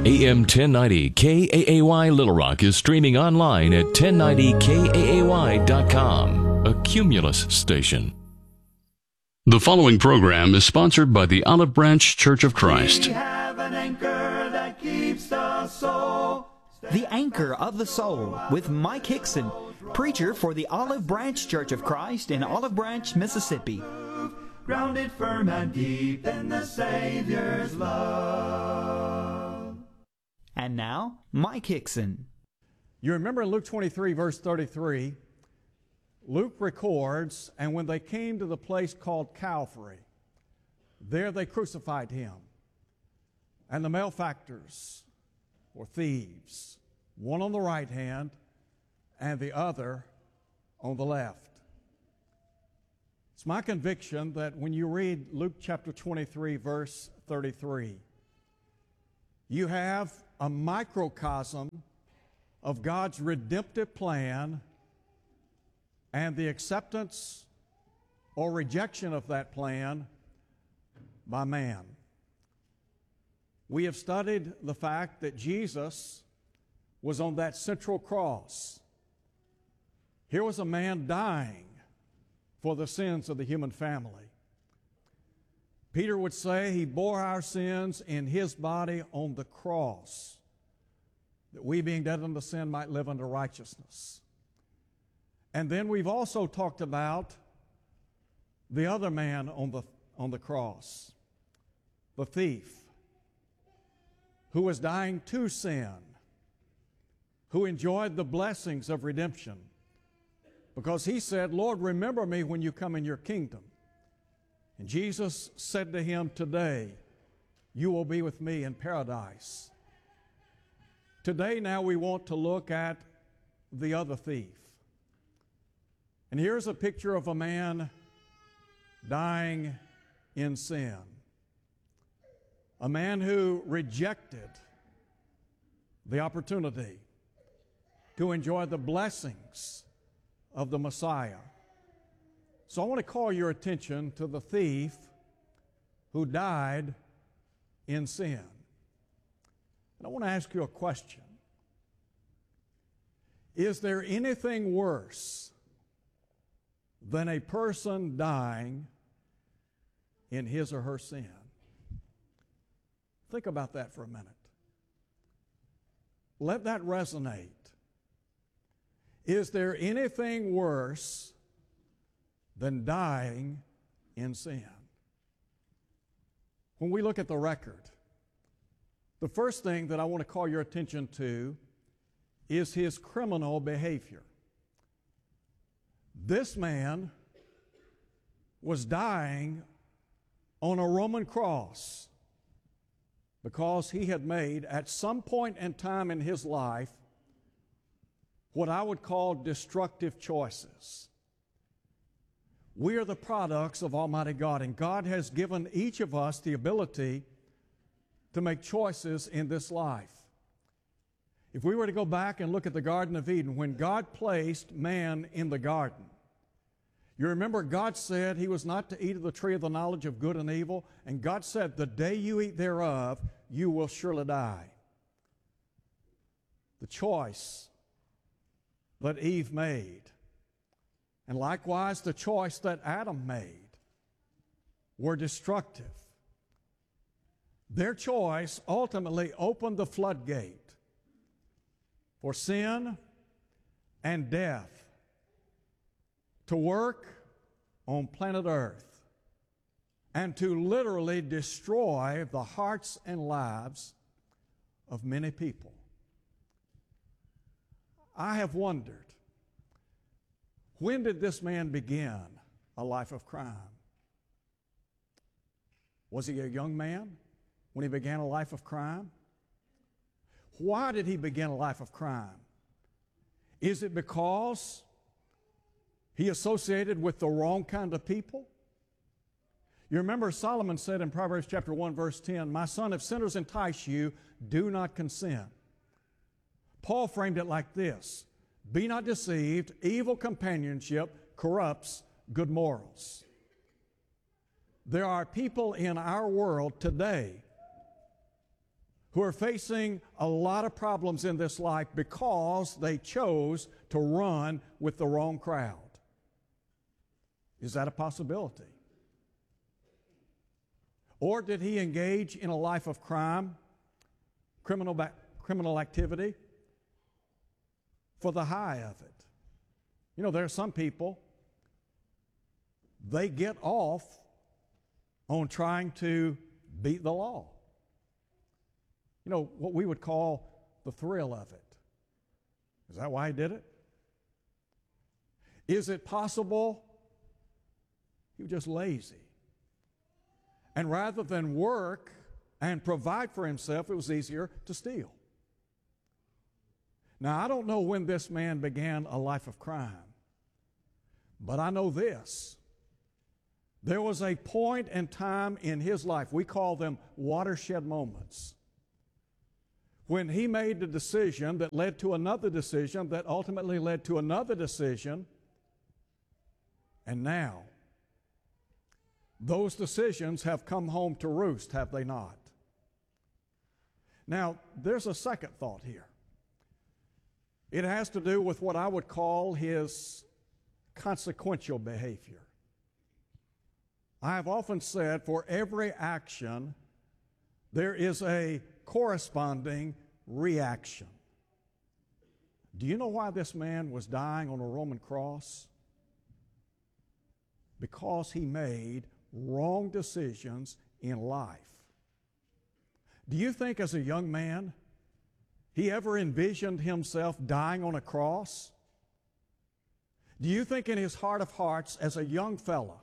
AM 1090 KAAY Little Rock is streaming online at 1090KAAY.com, a Cumulus station. The following program is sponsored by the Olive Branch Church of Christ. We have an anchor that keeps the soul. The Anchor of the Soul with Mike Hickson, preacher for the Olive Branch Church of Christ in Olive Branch, Mississippi. Grounded firm and deep in the Savior's love. And now, Mike Hickson. You remember in Luke 23, verse 33, Luke records, and when they came to the place called Calvary, there they crucified him. And the malefactors, or thieves, one on the right hand and the other on the left. It's my conviction that when you read Luke chapter 23, verse 33, you have a microcosm of God's redemptive plan and the acceptance or rejection of that plan by man. We have studied the fact that Jesus was on that central cross. Here was a man dying for the sins of the human family. Peter would say he bore our sins in his body on the cross, that we being dead unto sin might live unto righteousness. And then we've also talked about the other man on the cross, the thief, who was dying to sin, who enjoyed the blessings of redemption, because he said, Lord, remember me when you come in your kingdom. And Jesus said to him, today you will be with me in paradise. Today now we want to look at the other thief. And here's a picture of a man dying in sin. A man who rejected the opportunity to enjoy the blessings of the Messiah. So I want to call your attention to the thief who died in sin. And I want to ask you a question. Is there anything worse than a person dying in his or her sin? Think about that for a minute. Let that resonate. Is there anything worse than dying in sin? When we look at the record, the first thing that I want to call your attention to is his criminal behavior. This man was dying on a Roman cross because he had made, at some point in time in his life, what I would call destructive choices. We are the products of Almighty God, and God has given each of us the ability to make choices in this life. If we were to go back and look at the Garden of Eden, when God placed man in the garden, you remember God said he was not to eat of the tree of the knowledge of good and evil, and God said, the day you eat thereof, you will surely die. The choice that Eve made, and likewise the choice that Adam made, were destructive. Their choice ultimately opened the floodgate for sin and death to work on planet Earth and to literally destroy the hearts and lives of many people. I have wondered, when did this man begin a life of crime? Was he a young man when he began a life of crime? Why did he begin a life of crime? Is it because he associated with the wrong kind of people? You remember Solomon said in Proverbs chapter 1, verse 10, my son, if sinners entice you, do not consent. Paul framed it like this: be not deceived, evil companionship corrupts good morals. There are people in our world today who are facing a lot of problems in this life because they chose to run with the wrong crowd. Is that a possibility? Or did he engage in a life of crime, criminal activity, for the high of it? You know, there are some people, they get off on trying to beat the law. You know, what we would call the thrill of it. Is that why he did it? Is it possible he was just lazy? And rather than work and provide for himself, it was easier to steal. Now, I don't know when this man began a life of crime, but I know this. There was a point in time in his life, we call them watershed moments, when he made the decision that led to another decision that ultimately led to another decision, and now those decisions have come home to roost, have they not? Now, there's a second thought here. It has to do with what I would call his consequential behavior. I have often said for every action, there is a corresponding reaction. Do you know why this man was dying on a Roman cross? Because he made wrong decisions in life. Do you think as a young man, he ever envisioned himself dying on a cross? Do you think in his heart of hearts as a young fella,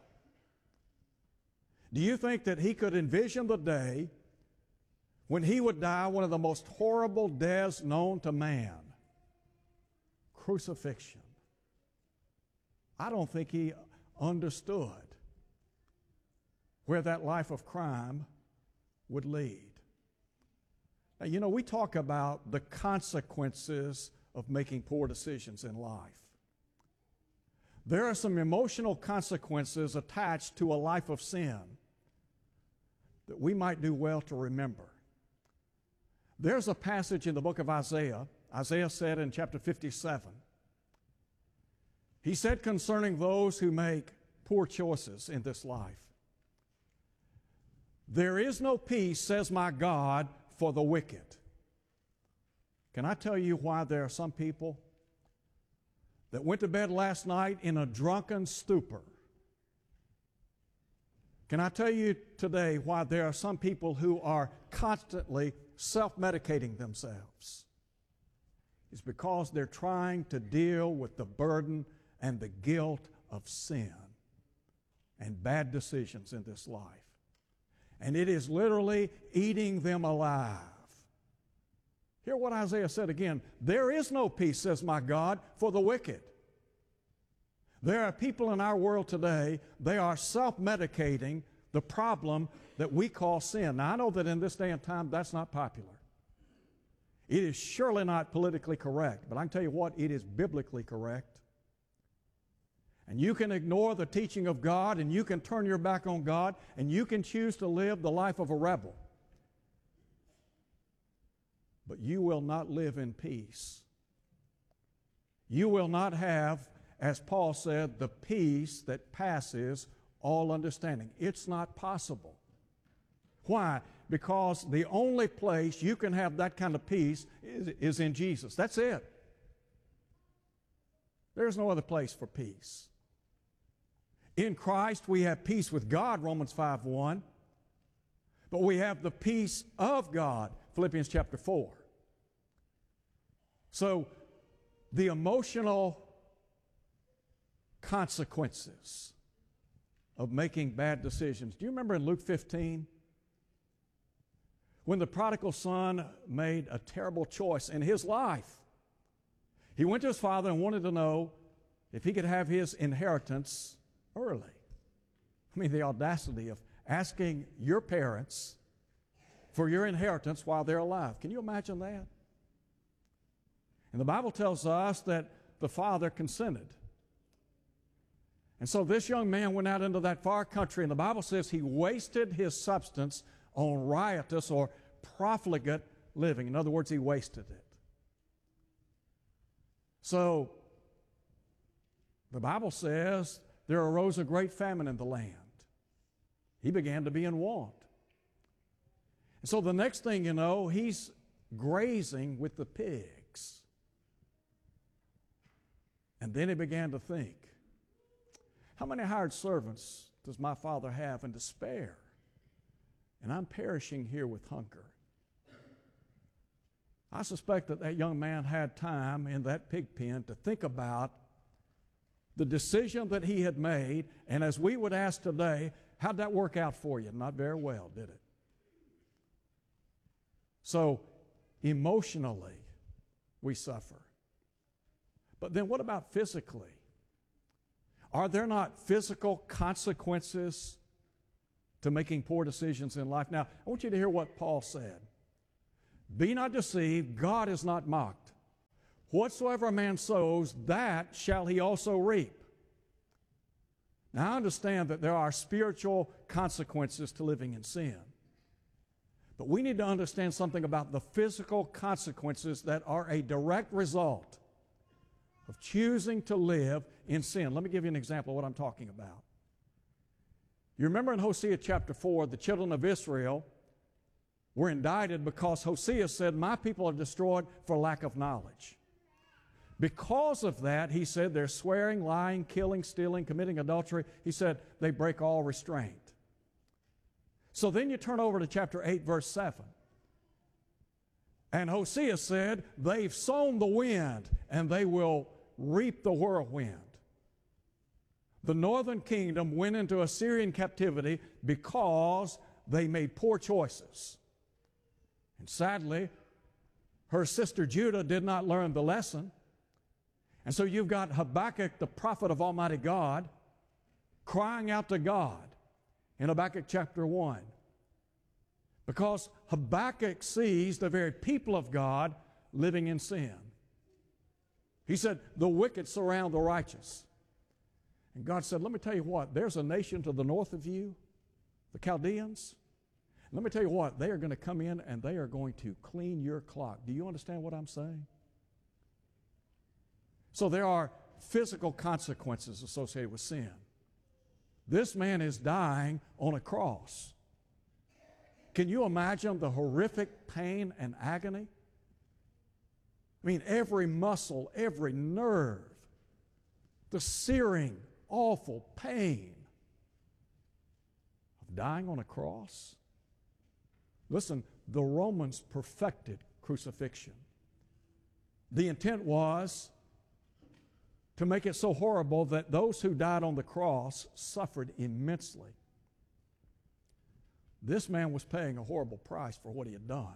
do you think that he could envision the day when he would die one of the most horrible deaths known to man? Crucifixion. I don't think he understood where that life of crime would lead. Now, you know, we talk about the consequences of making poor decisions in life. There are some emotional consequences attached to a life of sin that we might do well to remember. There's a passage in the book of Isaiah. Isaiah said in chapter 57, he said concerning those who make poor choices in this life, "There is no peace, says my God, for the wicked." Can I tell you why there are some people that went to bed last night in a drunken stupor? Can I tell you today why there are some people who are constantly self-medicating themselves? It's because they're trying to deal with the burden and the guilt of sin and bad decisions in this life. And it is literally eating them alive. Hear what Isaiah said again. "There is no peace, says my God, for the wicked." There are people in our world today, they are self-medicating the problem that we call sin. Now, I know that in this day and time, that's not popular. It is surely not politically correct, but I can tell you what, it is biblically correct. And you can ignore the teaching of God, and you can turn your back on God, and you can choose to live the life of a rebel. But you will not live in peace. You will not have, as Paul said, the peace that passes all understanding. It's not possible. Why? Because the only place you can have that kind of peace is in Jesus. That's it. There's no other place for peace. In Christ, we have peace with God, Romans 5:1. But we have the peace of God, Philippians chapter 4. So, the emotional consequences of making bad decisions. Do you remember in Luke 15? When the prodigal son made a terrible choice in his life. He went to his father and wanted to know if he could have his inheritance early. I mean, the audacity of asking your parents for your inheritance while they're alive. Can you imagine that? And the Bible tells us that the father consented. And so this young man went out into that far country, and the Bible says he wasted his substance on riotous or profligate living. In other words, he wasted it. So, the Bible says there arose a great famine in the land. He began to be in want. And so the next thing you know, he's grazing with the pigs. And then he began to think, how many hired servants does my father have and to spare? And I'm perishing here with hunger. I suspect that that young man had time in that pig pen to think about the decision that he had made, and as we would ask today, how'd that work out for you? Not very well, did it? So, emotionally, we suffer. But then what about physically? Are there not physical consequences to making poor decisions in life? Now, I want you to hear what Paul said. Be not deceived, God is not mocked. Whatsoever a man sows, that shall he also reap. Now, I understand that there are spiritual consequences to living in sin. But we need to understand something about the physical consequences that are a direct result of choosing to live in sin. Let me give you an example of what I'm talking about. You remember in Hosea chapter 4, the children of Israel were indicted because Hosea said, my people are destroyed for lack of knowledge. Because of that, he said, they're swearing, lying, killing, stealing, committing adultery. He said, they break all restraint. So then you turn over to chapter 8, verse 7. And Hosea said, they've sown the wind, and they will reap the whirlwind. The northern kingdom went into Assyrian captivity because they made poor choices. And sadly, her sister Judah did not learn the lesson. And so you've got Habakkuk, the prophet of Almighty God, crying out to God in Habakkuk chapter 1. Because Habakkuk sees the very people of God living in sin. He said, the wicked surround the righteous. And God said, let me tell you what, there's a nation to the north of you, the Chaldeans. Let me tell you what, they are going to come in and they are going to clean your clock. Do you understand what I'm saying? So there are physical consequences associated with sin. This man is dying on a cross. Can you imagine the horrific pain and agony? I mean, every muscle, every nerve, the searing, awful pain of dying on a cross. Listen, the Romans perfected crucifixion. The intent was to make it so horrible that those who died on the cross suffered immensely. This man was paying a horrible price for what he had done.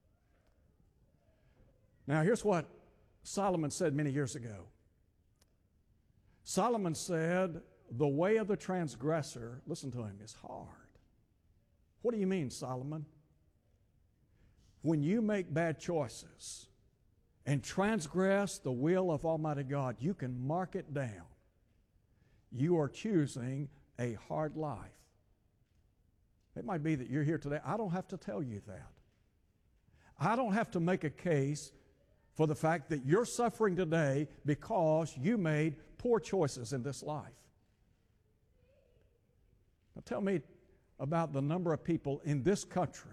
Now, here's what Solomon said many years ago. Solomon said, the way of the transgressor, listen to him, is hard. What do you mean, Solomon? When you make bad choices and transgress the will of Almighty God, you can mark it down. You are choosing a hard life. It might be that you're here today. I don't have to tell you that. I don't have to make a case for the fact that you're suffering today because you made poor choices in this life. Now tell me about the number of people in this country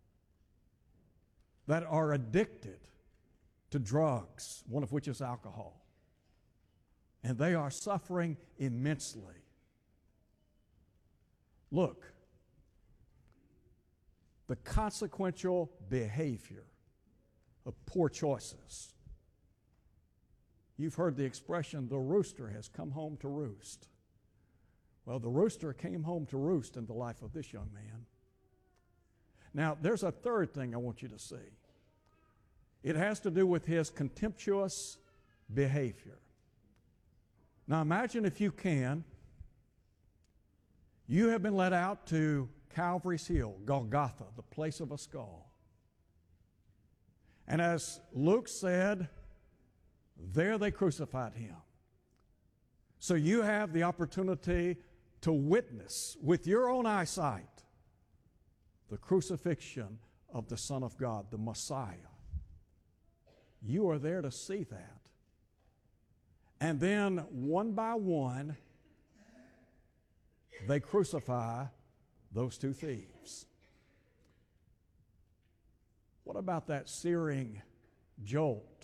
that are addicted to drugs, one of which is alcohol. And they are suffering immensely. Look, the consequential behavior of poor choices. You've heard the expression, the rooster has come home to roost. Well, the rooster came home to roost in the life of this young man. Now, there's a third thing I want you to see. It has to do with his contemptuous behavior. Now, imagine if you can, you have been led out to Calvary's Hill, Golgotha, the place of a skull. And as Luke said, there they crucified him. So you have the opportunity to witness with your own eyesight the crucifixion of the Son of God, the Messiah. You are there to see that. And then, one by one, they crucify those two thieves. What about that searing jolt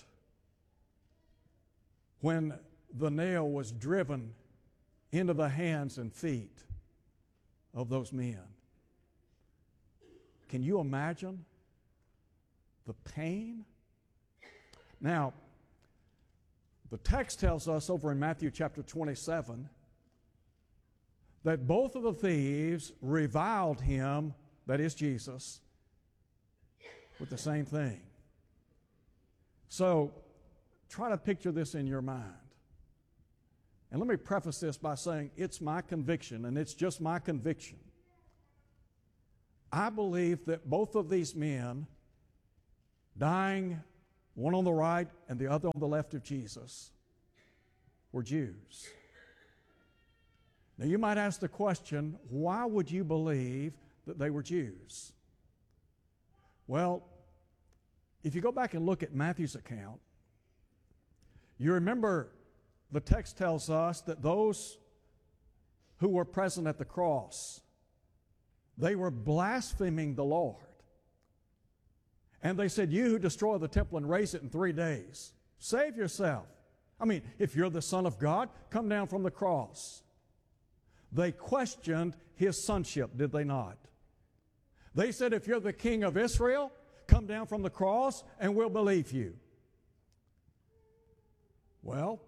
when the nail was driven into the hands and feet of those men? Can you imagine the pain? Now, the text tells us over in Matthew chapter 27 that both of the thieves reviled him, that is Jesus, with the same thing. So, try to picture this in your mind. And let me preface this by saying it's my conviction, and it's just my conviction. I believe that both of these men, dying one on the right and the other on the left of Jesus, were Jews. Now you might ask the question, why would you believe that they were Jews? Well, if you go back and look at Matthew's account, you remember the text tells us that those who were present at the cross, they were blaspheming the Lord. And they said, you who destroy the temple and raise it in 3 days, save yourself. I mean, if you're the Son of God, come down from the cross. They questioned his sonship, did they not? They said, if you're the King of Israel, come down from the cross and we'll believe you. Well,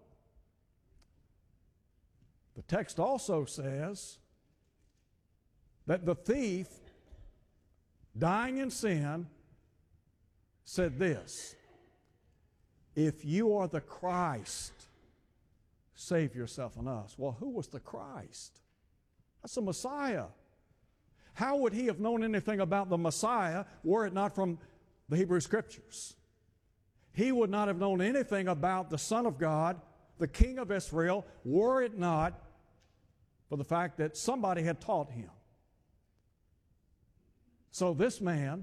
the text also says that the thief, dying in sin, said this, if you are the Christ, save yourself and us. Well, who was the Christ? That's the Messiah. How would he have known anything about the Messiah were it not from the Hebrew Scriptures? He would not have known anything about the Son of God, the King of Israel, were it not for the fact that somebody had taught him. So this man,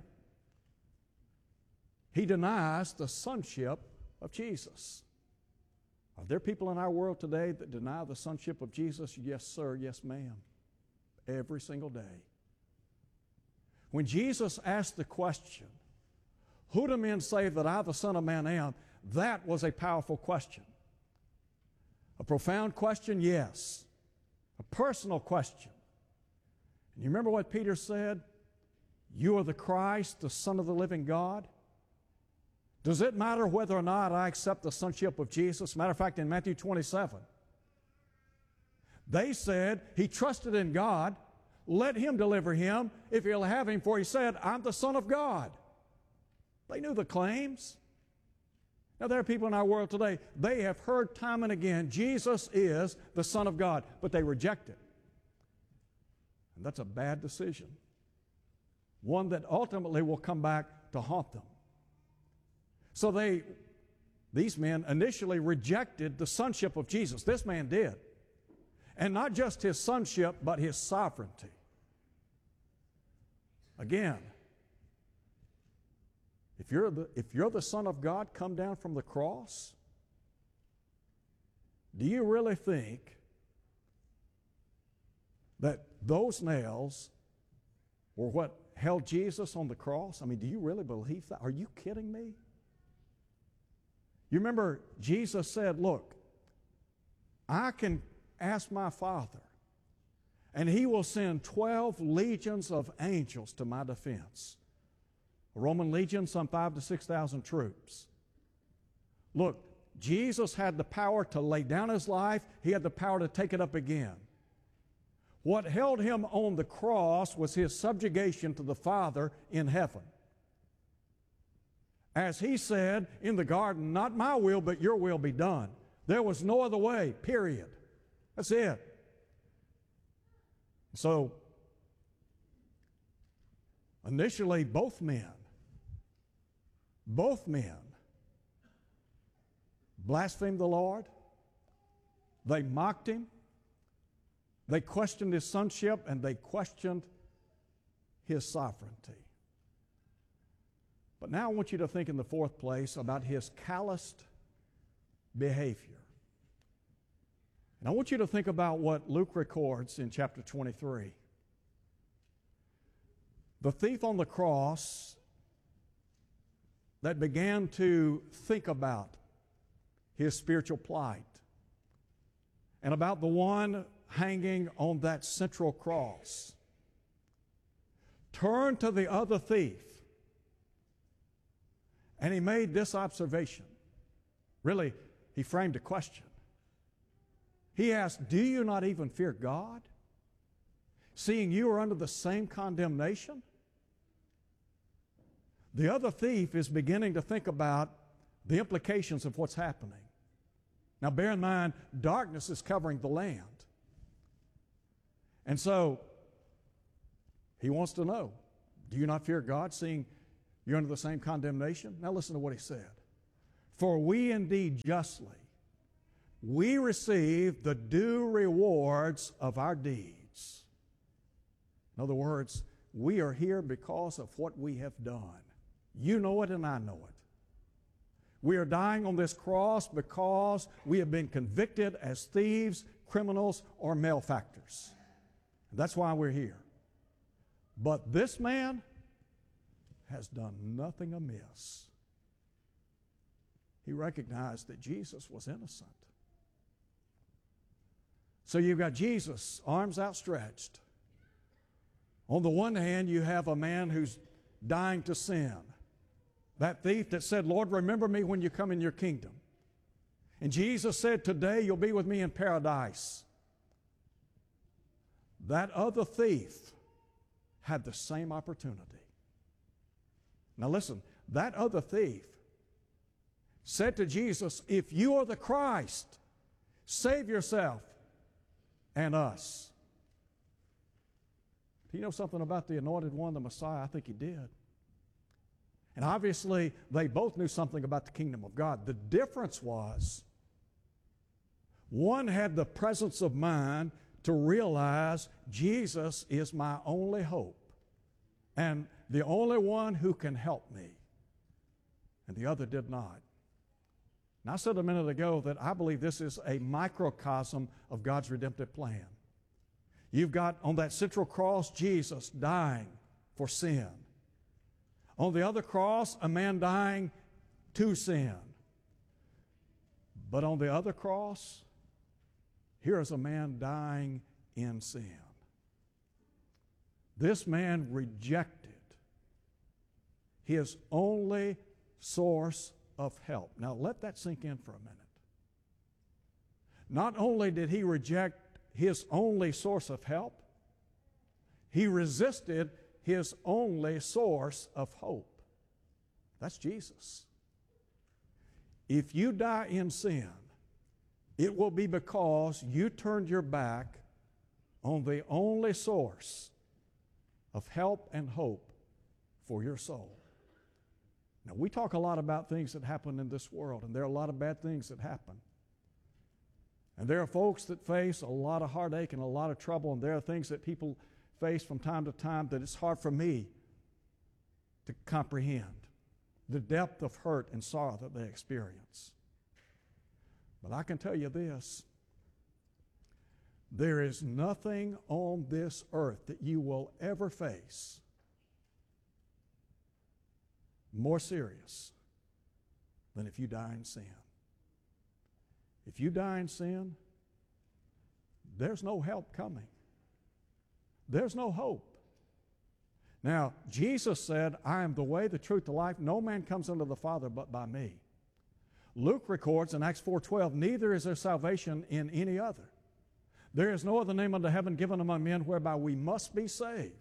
he denies the sonship of Jesus. Are there people in our world today that deny the sonship of Jesus? Yes, sir. Yes, ma'am. Every single day. When Jesus asked the question, who do men say that I, the Son of Man, am? That was a powerful question. A profound question, yes. A personal question. And you remember what Peter said? You are the Christ, the Son of the living God. Does it matter whether or not I accept the sonship of Jesus? Matter of fact, in Matthew 27, they said he trusted in God. Let him deliver him if he'll have him, for he said, I'm the Son of God. They knew the claims. Now, there are people in our world today, they have heard time and again, Jesus is the Son of God, but they reject it. And that's a bad decision. One that ultimately will come back to haunt them. So these men initially rejected the sonship of Jesus. This man did. And not just his sonship, but his sovereignty. Again, if you're the Son of God, come down from the cross, do you really think that those nails were what held Jesus on the cross? I mean, do you really believe that? Are you kidding me? You remember Jesus said, look, I can ask my Father, and he will send 12 legions of angels to my defense. A Roman legion, some 5,000 to 6,000 troops. Look, Jesus had the power to lay down his life. He had the power to take it up again. What held him on the cross was his subjugation to the Father in heaven. As he said in the garden, not my will, but your will be done. There was no other way, period. That's it. So, initially, both men blasphemed the Lord. They mocked him. They questioned his sonship, and they questioned his sovereignty. But now I want you to think in the fourth place about his calloused behavior. And I want you to think about what Luke records in chapter 23. The thief on the cross that began to think about his spiritual plight and about the one hanging on that central cross turned to the other thief and he made this observation. Really, he framed a question. He asked, "Do you not even fear God, seeing you are under the same condemnation?" The other thief is beginning to think about the implications of what's happening. Now, bear in mind, darkness is covering the land. And so, he wants to know, do you not fear God, seeing you're under the same condemnation? Now listen to what he said. "For we indeed justly, we receive the due rewards of our deeds." In other words, we are here because of what we have done. You know it and I know it. We are dying on this cross because we have been convicted as thieves, criminals, or malefactors. That's why we're here. But this man has done nothing amiss. He recognized that Jesus was innocent. So you've got Jesus, arms outstretched. On the one hand, you have a man who's dying to sin. That thief that said, "Lord, remember me when you come in your kingdom." And Jesus said, "Today you'll be with me in paradise." That other thief had the same opportunity. Now listen, that other thief said to Jesus, "If you are the Christ, save yourself and us." Do you know something about the anointed one, the Messiah? I think he did. And obviously, they both knew something about the kingdom of God. The difference was, one had the presence of mind to realize Jesus is my only hope and the only one who can help me. And the other did not. And I said a minute ago that I believe this is a microcosm of God's redemptive plan. You've got on that central cross Jesus dying for sin. On the other cross, a man dying to sin. But on the other cross, here is a man dying in sin. This man rejected his only source of help. Now let that sink in for a minute. Not only did he reject his only source of help, he resisted his only source of hope. That's Jesus. If you die in sin, it will be because you turned your back on the only source of help and hope for your soul. Now, we talk a lot about things that happen in this world, and there are a lot of bad things that happen. And there are folks that face a lot of heartache and a lot of trouble, and there are things that people face from time to time that it's hard for me to comprehend the depth of hurt and sorrow that they experience. But I can tell you this, there is nothing on this earth that you will ever face more serious than if you die in sin. If you die in sin, there's no help coming. There's no hope. Now, Jesus said, "I am the way, the truth, the life. No man comes unto the Father but by me." Luke records in Acts 4:12, "Neither is there salvation in any other. There is no other name under heaven given among men whereby we must be saved."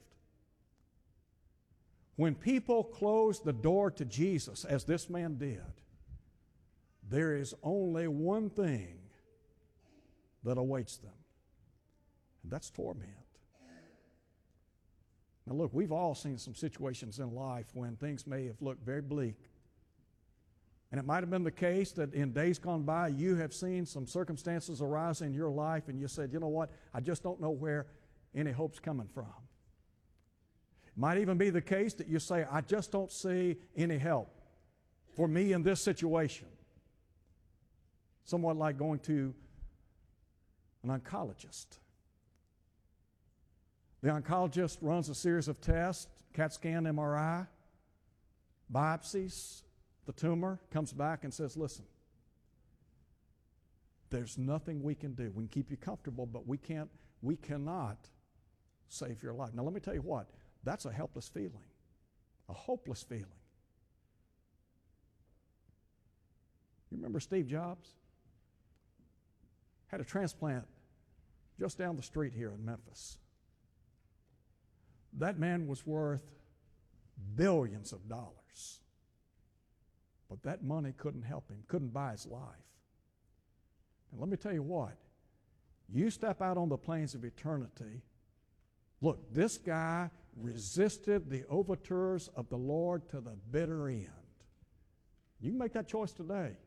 When people close the door to Jesus, as this man did, there is only one thing that awaits them, and that's torment. Now look, we've all seen some situations in life when things may have looked very bleak. And it might have been the case that in days gone by, you have seen some circumstances arise in your life and you said, "You know what, I just don't know where any hope's coming from." Might even be the case that you say, I just don't see any help for me in this situation. Somewhat like going to an oncologist. The oncologist runs a series of tests, CAT scan, MRI, biopsies, the tumor, comes back and says, listen, there's nothing we can do. We can keep you comfortable, but we cannot save your life. Now let me tell you what, that's a helpless feeling, a hopeless feeling. You remember Steve Jobs? Had a transplant just down the street here in Memphis. That man was worth billions of dollars. But that money couldn't help him, couldn't buy his life. And let me tell you what, you step out on the plains of eternity, look, this guy resisted the overtures of the Lord to the bitter end. You can make that choice today.